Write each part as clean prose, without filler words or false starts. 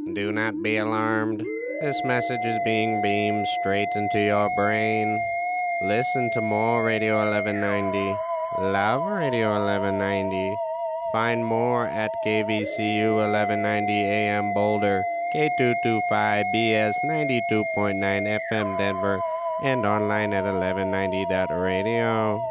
Do not be alarmed. This message is being beamed straight into your brain. Listen to more Radio 1190. Love Radio 1190. Find more at KVCU 1190 AM Boulder, K225BS 92.9 FM Denver, and online at 1190.radio.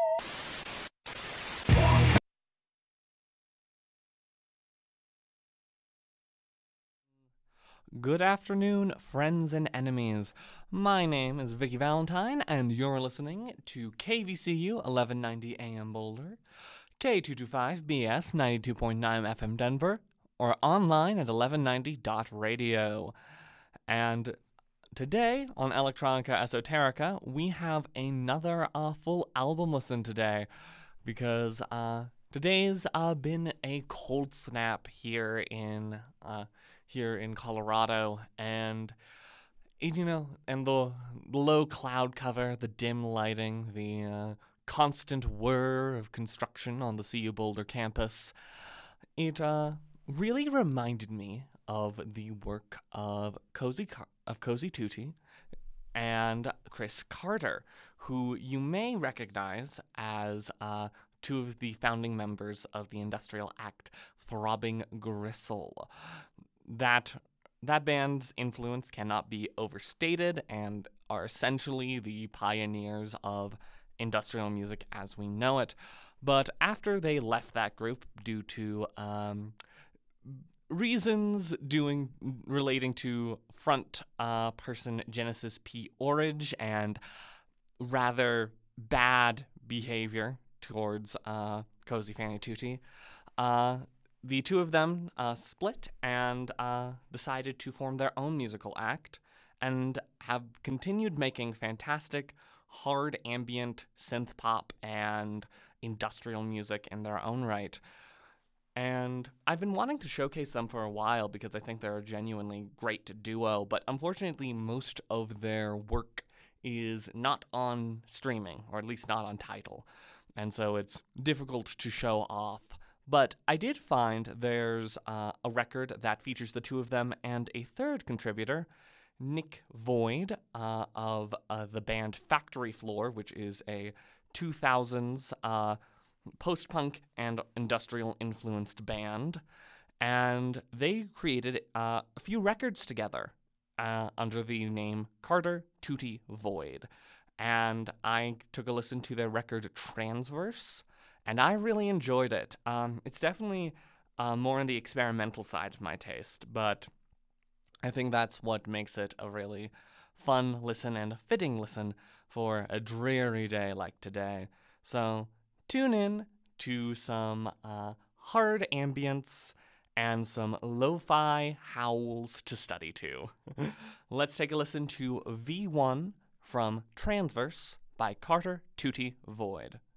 Good afternoon, friends and enemies. My name is Vicky Valentine, and you're listening to KVCU 1190 AM Boulder, K225BS 92.9 FM Denver, or online at 1190.radio. And today on Electronica Esoterica, we have another full album listen today, because today's been a cold snap here in Colorado, and and the low cloud cover, the dim lighting, the constant whir of construction on the CU Boulder campus, it really reminded me of the work of Cozy Tutti and Chris Carter, who you may recognize as two of the founding members of the industrial act Throbbing Gristle. That band's influence cannot be overstated and are essentially the pioneers of industrial music as we know it. But after they left that group due to reasons relating to front person Genesis P. Orridge and rather bad behavior towards Cozy Fanny Tutti, the two of them split and decided to form their own musical act and have continued making fantastic hard ambient synth pop and industrial music in their own right. And I've been wanting to showcase them for a while because I think they're a genuinely great duo, but unfortunately most of their work is not on streaming, or at least not on Tidal, and so it's difficult to show off. But I did find there's a record that features the two of them and a third contributor, Nick Void, of the band Factory Floor, which is a 2000s post-punk and industrial-influenced band. And they created a few records together under the name Carter Tutti Void. And I took a listen to their record Transverse, and I really enjoyed it. It's definitely more on the experimental side of my taste, but I think that's what makes it a really fun listen and a fitting listen for a dreary day like today. So tune in to some hard ambience and some lo-fi howls to study to. Let's take a listen to V1 from Transverse by Carter Tutti Void.